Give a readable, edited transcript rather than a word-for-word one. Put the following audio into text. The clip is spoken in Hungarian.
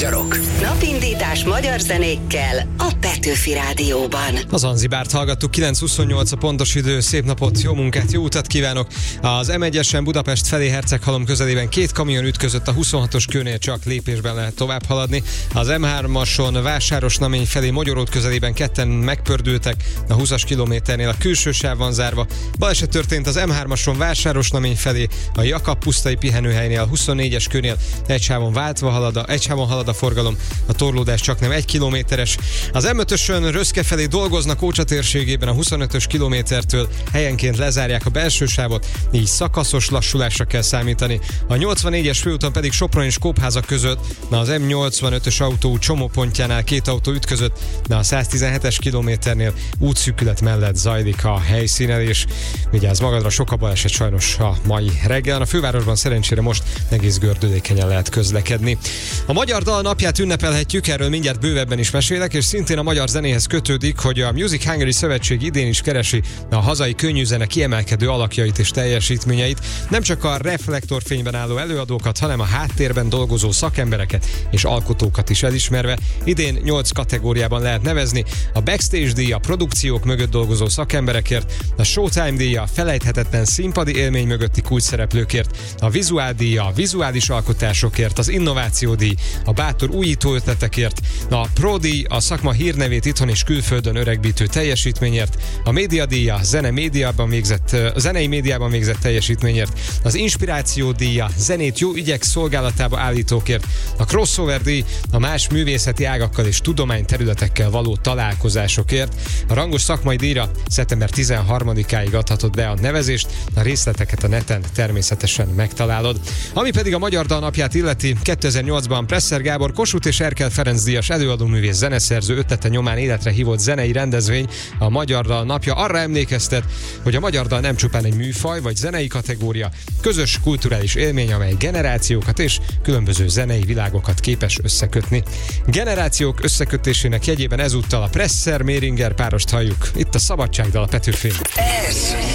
magyarok. Napindítás magyar zenékkel a Petőfi Rádióban. A Zanzibárt hallgattuk, 9:28 a pontos idő, szép napot, jó munkát, jó utat kívánok! Az M1-esen Budapest felé Herceghalom közelében 2 kamion ütközött, a 26-os kőnél csak lépésben lehet tovább haladni. Az M3-ason Vásárosnamény felé Mogyoród közelében 2-en megpördültek, a 20-as kilométernél a külső sáv van zárva. Baleset történt az M3-ason Vásárosnamény felé a Jakab pusztai pihenőhelynél, a 24-es kőnél egy sávon halad a forgalom, a torlódás csak nem 1 kilométeres. Az M5-ösön Röszke felé dolgoznak Ócsa térségében, a 25-ös kilométertől helyenként lezárják a belső sávot, így szakaszos lassulásra kell számítani. A 84-es főúton pedig Sopron és Kóbháza között, az M85-ös autó csomópontjánál 2 autó ütközött, de a 117-es kilométernél útszűkület mellett zajlik a helyszínelés. Vigyázz magadra, sok a baleset sajnos a mai reggel. A fővárosban szerencsére most egész gördülékenyen lehet közlekedni. A Magyar Dal napját ünnepelhetjük, erről mindjárt bővebben is mesélek, és szintén a magyar zenéhez kötődik, hogy a Music Hungary Szövetség idén is keresi a hazai könnyűzene kiemelkedő alakjait és teljesítményeit, nem csak a reflektorfényben álló előadókat, hanem a háttérben dolgozó szakembereket és alkotókat is elismerve. Idén 8 kategóriában lehet nevezni: a backstage díj a produkciók mögött dolgozó szakemberekért, a showtime díj a felejthetetlen színpadi élmény mögötti kulcsszereplőkért, a vizuál díj a vizuális alkotásokért, az innováció díj a bátor újító ötletekért, a Pro díj a szakma hírnevét itthon és külföldön öregbítő teljesítményért, a média díj a zenei médiában végzett teljesítményért, az inspiráció díj a zenét jó ügyek szolgálatába állítókért, a crossover díj a más művészeti ágakkal és tudományterületekkel való találkozásokért. A rangos szakmai díjra szeptember 13-áig adhatod be a nevezést, a részleteket a neten természetesen megtalálod. Ami pedig a Magyar Dal napját illeti, 2008-ban Presser Gábor Kossuth és Erkel Ferenc díjas előadóművész zeneszerző ötlete nyomán életre hívott zenei rendezvény, a Magyar Dal napja arra emlékeztet, hogy a magyar dal nem csupán egy műfaj vagy zenei kategória, közös kulturális élmény, amely generációkat és különböző zenei világokat képes összekötni. Generációk összekötésének jegyében ezúttal a Presser-Méringer párost halljuk. Itt a Szabadságdal a Petőfin. Ez